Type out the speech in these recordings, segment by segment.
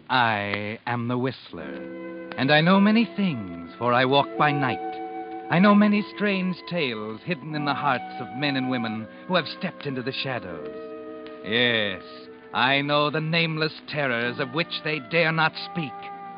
I am the Whistler, and I know many things, for I walk by night. I know many strange tales hidden in the hearts of men and women who have stepped into the shadows. Yes, I know the nameless terrors of which they dare not speak.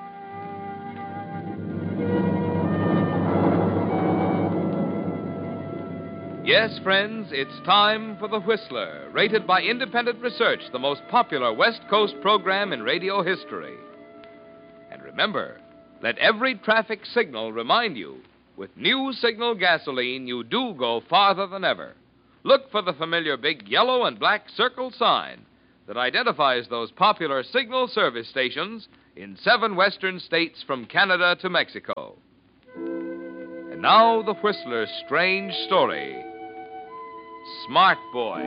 Yes, friends, it's time for The Whistler, rated by independent research the most popular West Coast program in radio history. And remember, let every traffic signal remind you, with new Signal gasoline, you do go farther than ever. Look for the familiar big yellow and black circle sign that identifies those popular Signal service stations in 7 western states from Canada to Mexico. And now, The Whistler's strange story. Smart Boy.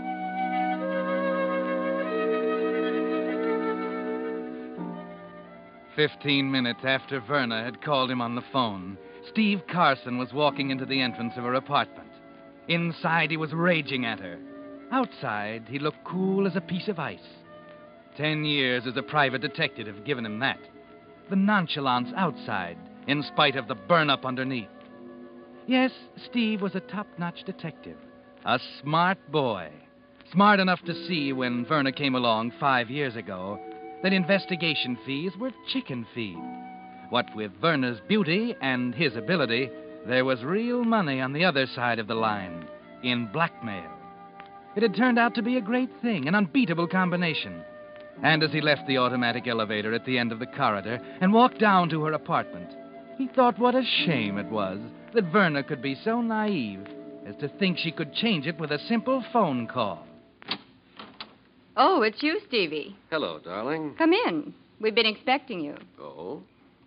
"15 minutes after Verna had called him on the phone, Steve Carson was walking into the entrance of her apartment. Inside, he was raging at her. Outside, he looked cool as a piece of ice. 10 years as a private detective have given him that. The nonchalance outside, in spite of the burn-up underneath. Yes, Steve was a top-notch detective. A smart boy. Smart enough to see when Verna came along 5 years ago that investigation fees were chicken feed. What with Verna's beauty and his ability, there was real money on the other side of the line, in blackmail. It had turned out to be a great thing, an unbeatable combination. And as he left the automatic elevator at the end of the corridor and walked down to her apartment, he thought what a shame it was that Verna could be so naive as to think she could change it with a simple phone call. Oh, it's you, Stevie. Hello, darling. Come in. We've been expecting you. Oh?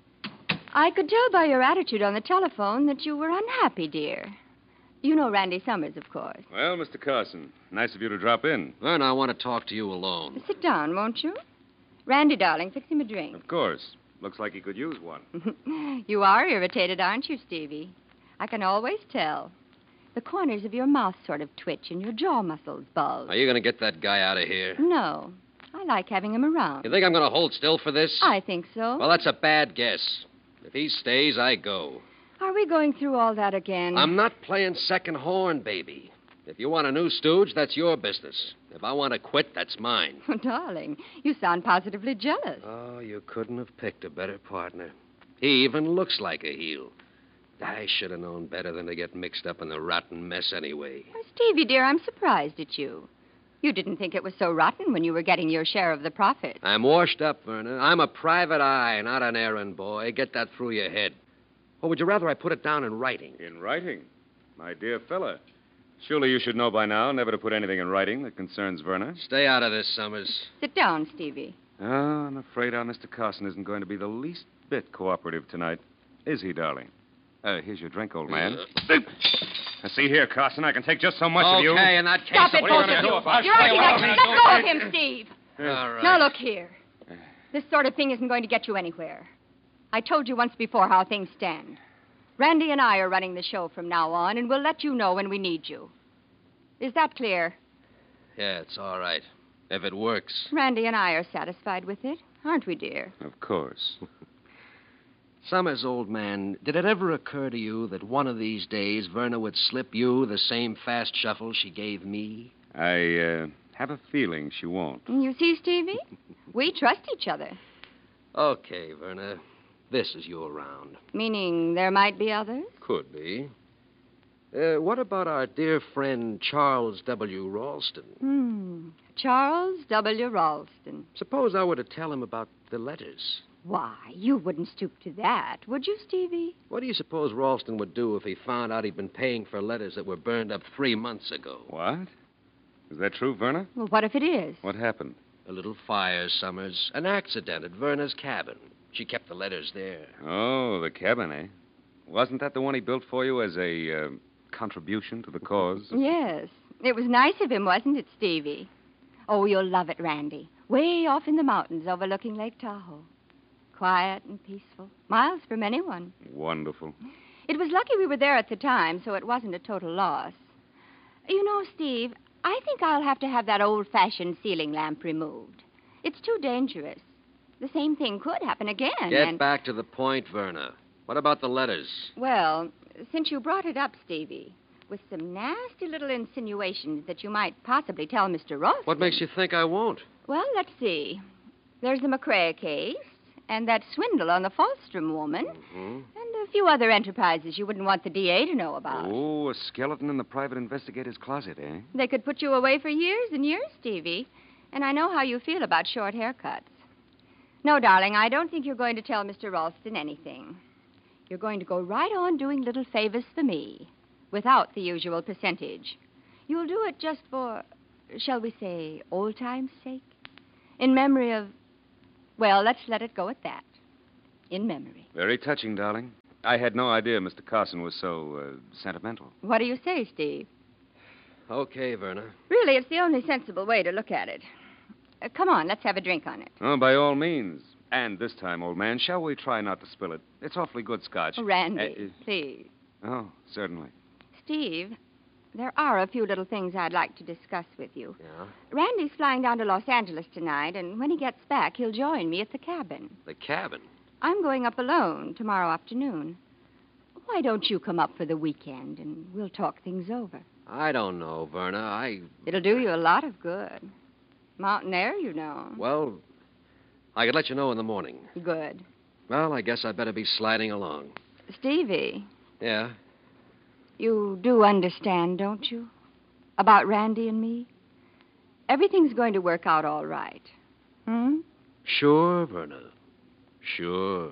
I could tell by your attitude on the telephone that you were unhappy, dear. You know Randy Summers, of course. Well, Mr. Carson, nice of you to drop in. Verna, I want to talk to you alone. Sit down, won't you? Randy, darling, fix him a drink. Of course. Looks like he could use one. You are irritated, aren't you, Stevie? I can always tell. The corners of your mouth sort of twitch and your jaw muscles bulge. Are you going to get that guy out of here? No. I like having him around. You think I'm going to hold still for this? I think so. Well, that's a bad guess. If he stays, I go. Are we going through all that again? I'm not playing second horn, baby. If you want a new stooge, that's your business. If I want to quit, that's mine. Oh, darling, you sound positively jealous. Oh, you couldn't have picked a better partner. He even looks like a heel. I should have known better than to get mixed up in the rotten mess anyway. Oh, Stevie, dear, I'm surprised at you. You didn't think it was so rotten when you were getting your share of the profit. I'm washed up, Verna. I'm a private eye, not an errand boy. Get that through your head. Or would you rather I put it down in writing? In writing? My dear fella. Surely you should know by now never to put anything in writing that concerns Verna. Stay out of this, Summers. Sit down, Stevie. Oh, I'm afraid our Mr. Carson isn't going to be the least bit cooperative tonight. Is he, darling? Here's your drink, old man. Now, see here, Carson, I can take just so much of you. Okay, in that case... Stop it, What are you both going of to you. do if I You're stay acting away? like... Let go of him, Steve. All right. Now, look here. This sort of thing isn't going to get you anywhere. I told you once before how things stand. Randy and I are running the show from now on, and we'll let you know when we need you. Is that clear? Yeah, it's all right. If it works. Randy and I are satisfied with it, aren't we, dear? Of course. Summers, old man, did it ever occur to you that one of these days Verna would slip you the same fast shuffle she gave me? I have a feeling she won't. You see, Stevie? We trust each other. Okay, Verna. This is your round. Meaning there might be others? Could be. What about our dear friend Charles W. Ralston? Charles W. Ralston. Suppose I were to tell him about the letters. Why, you wouldn't stoop to that, would you, Stevie? What do you suppose Ralston would do if he found out he'd been paying for letters that were burned up 3 months ago? What? Is that true, Verna? Well, what if it is? What happened? A little fire, Summers. An accident at Verna's cabin. She kept the letters there. Oh, the cabin, eh? Wasn't that the one he built for you as a contribution to the cause? Yes. It was nice of him, wasn't it, Stevie? Oh, you'll love it, Randy. Way off in the mountains overlooking Lake Tahoe. Quiet and peaceful. Miles from anyone. Wonderful. It was lucky we were there at the time, so it wasn't a total loss. You know, Steve, I think I'll have to have that old-fashioned ceiling lamp removed. It's too dangerous. the same thing could happen again. Get back to the point, Verna. What about the letters? Well, since you brought it up, Stevie, with some nasty little insinuations that you might possibly tell Mr. Ross. What makes you think I won't? Well, let's see. There's the McCrae case, and that swindle on the Falstrom woman, and a few other enterprises you wouldn't want the DA to know about. Oh, a skeleton in the private investigator's closet, eh? They could put you away for years and years, Stevie, and I know how you feel about short haircuts. No, darling, I don't think you're going to tell Mr. Ralston anything. You're going to go right on doing little favors for me, without the usual percentage. You'll do it just for, shall we say, old time's sake? In memory of, well, let's let it go at that. In memory. Very touching, darling. I had no idea Mr. Carson was so, sentimental. What do you say, Steve? Okay, Verna. Really, it's the only sensible way to look at it. Come on, let's have a drink on it. Oh, by all means. And this time, old man, shall we try not to spill it? It's awfully good scotch. Oh, Randy, please. Oh, certainly. Steve, there are a few little things I'd like to discuss with you. Yeah? Randy's flying down to Los Angeles tonight, and when he gets back, he'll join me at the cabin. The cabin? I'm going up alone tomorrow afternoon. Why don't you come up for the weekend, and we'll talk things over? I don't know, Verna. It'll do you a lot of good. Mountain air, you know. Well, I could let you know in the morning. Good. Well, I guess I better be sliding along. Stevie, Yeah? you do understand, don't you? About Randy and me? Everything's going to work out all right. Hmm? Sure, Verna. Sure.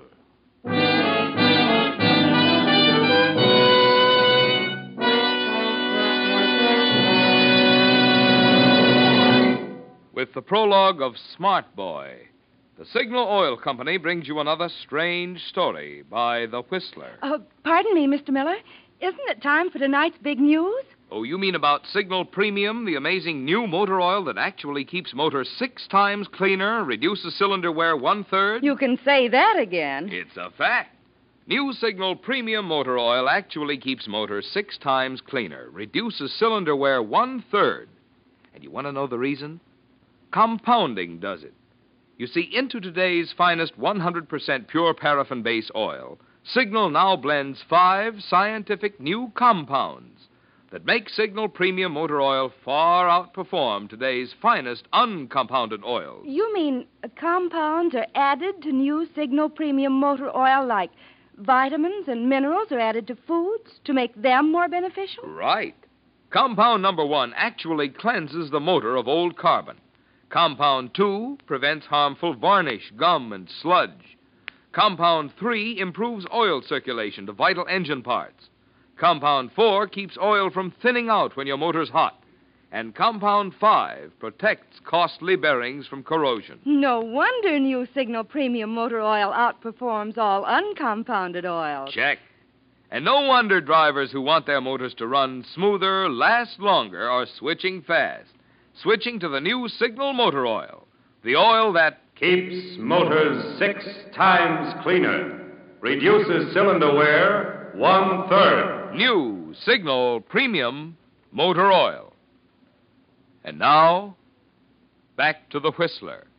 With the prologue of Smart Boy, the Signal Oil Company brings you another strange story by The Whistler. Pardon me, Mr. Miller. Isn't it time for tonight's big news? Oh, you mean about Signal Premium, the amazing new motor oil that actually keeps motors 6 times cleaner, reduces cylinder wear 1/3? You can say that again. It's a fact. New Signal Premium motor oil actually keeps motors 6 times cleaner, reduces cylinder wear 1/3. And you want to know the reason? Compounding does it. You see, into today's finest 100% pure paraffin base oil, Signal now blends 5 scientific new compounds that make Signal Premium motor oil far outperform today's finest uncompounded oils. You mean compounds are added to new Signal Premium motor oil, like vitamins and minerals are added to foods to make them more beneficial? Right. Compound number 1 actually cleanses the motor of old carbon. Compound 2 prevents harmful varnish, gum, and sludge. Compound 3 improves oil circulation to vital engine parts. Compound 4 keeps oil from thinning out when your motor's hot. And Compound 5 protects costly bearings from corrosion. No wonder new Signal Premium motor oil outperforms all uncompounded oils. Check. And no wonder drivers who want their motors to run smoother, last longer, are switching fast. Switching to the new Signal motor oil. The oil that Keeps motors 6 times cleaner. Reduces cylinder wear 1/3. new Signal Premium motor oil. And now, back to the Whistler.